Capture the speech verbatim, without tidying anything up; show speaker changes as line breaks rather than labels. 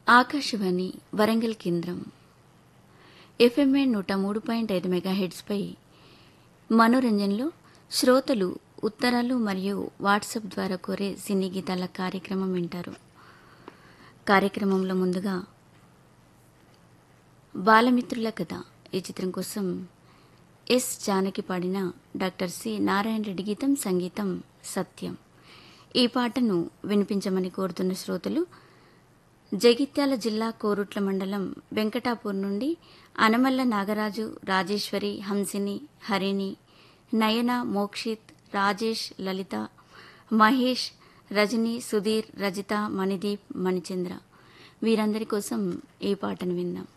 ఆకాశవాణి వరంగల్ కేంద్రం ఎఫ్ఎంఏ నూట మూడు పాయింట్ ఐదు మెగాహెడ్స్పై మనోరంజన్లో శ్రోతలు ఉత్తరాలు మరియు వాట్సాప్ ద్వారా కోరే సినీ గీతాల కార్యక్రమం వింటారు. కార్యక్రమంలో ముందుగా బాలమిత్రుల కథ ఈ చిత్రం కోసం ఎస్ జానకి పాడిన డాక్టర్ సి నారాయణ రెడ్డి గీతం, సంగీతం సత్యం. ఈ పాటను వినిపించమని కోరుతున్న శ్రోతలు జగిత్యాల జిల్లా కోరుట్ల మండలం వెంకటాపూర్ నుండి అనమల్ల నాగరాజు, రాజేశ్వరి, హంసిని, హరిణి, నయన, మోక్షిత్, రాజేష్, లలిత, మహేష్, రజని, సుధీర్, రజిత, మణిదీప్, మణిచంద్ర వీరందరి కోసం ఈ పాటను విందాం.